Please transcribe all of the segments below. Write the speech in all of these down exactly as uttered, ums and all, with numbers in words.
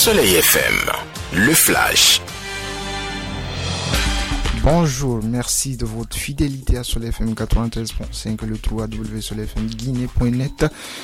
Soleil F M, le flash. Bonjour, merci de votre fidélité à Soleil F M quatre-vingt-treize virgule cinq, le w w w point soleil f m guinée point net.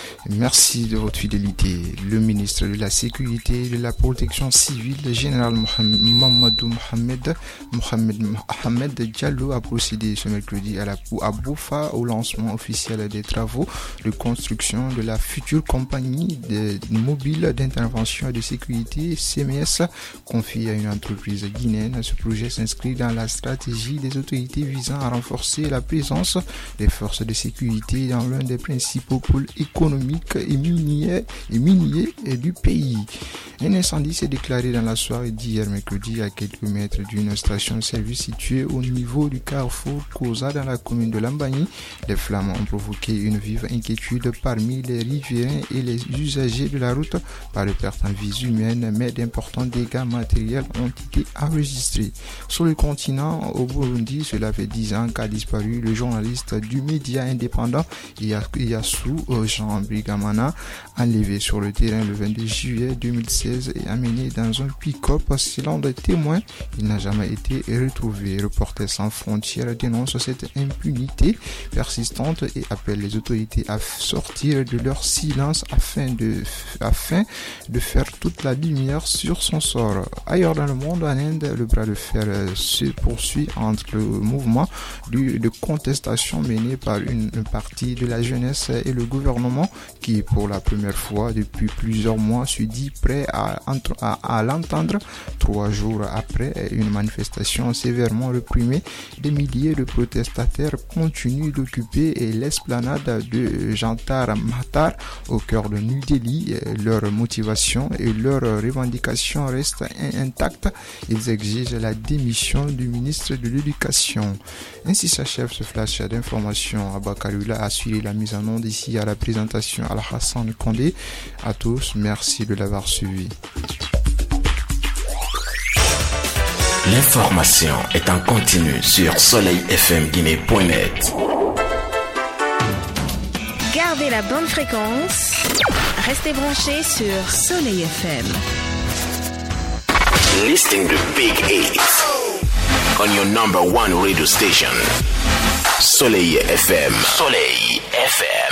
Merci de votre fidélité. Le ministre de la Sécurité et de la Protection civile, le général Mamadou Mohamed, Mohamed Ahmed Diallo, a procédé ce mercredi à, la, à Boufa au lancement officiel des travaux de construction de la future compagnie de, mobile d'intervention et de sécurité, C M S, confiée à une entreprise guinéenne. Ce projet s'inscrit dans la stratégie des autorités visant à renforcer la présence des forces de sécurité dans l'un des principaux pôles économiques et miniers, et miniers du pays. Un incendie s'est déclaré dans la soirée d'hier mercredi à quelques mètres d'une station-service située au niveau du carrefour Koza dans la commune de Lambani. Les flammes ont provoqué une vive inquiétude parmi les riverains et les usagers de la route. Pas de perte en vies humaines, mais d'importants dégâts matériels ont été enregistrés. Sur le continent, au Burundi, cela fait dix ans qu'a disparu le journaliste du média indépendant Yassou Jean Brigamana, enlevé sur le terrain le vingt-deux juillet deux mille seize et amené dans un pick-up. Selon des témoins, il n'a jamais été retrouvé. Reporters sans frontières dénonce cette impunité persistante et appelle les autorités à sortir de leur silence afin de, afin de faire toute la lumière sur son sort. Ailleurs dans le monde, en Inde, le bras de fer se poursuit entre le mouvement de contestation mené par une partie de la jeunesse et le gouvernement qui, pour la première fois depuis plusieurs mois, se dit prêt à, à, à l'entendre. Trois jours après une manifestation sévèrement réprimée, des milliers de protestataires continuent d'occuper l'esplanade de Jantar Mahtar au cœur de New Delhi. Leur motivation et leurs revendications restent intactes. Ils exigent la démission du ministre de l'Éducation. Ainsi s'achève ce flash d'information. Abakarula a assuré la mise en onde ici à la présentation Al-Hassan Condé. À tous, merci de l'avoir suivi. L'information est en continu sur soleil f m guinée point net. Gardez la bonne fréquence. Restez branchés sur Soleil F M. Listening to Big Hits on your number one radio station, Soleil F M. Soleil F M.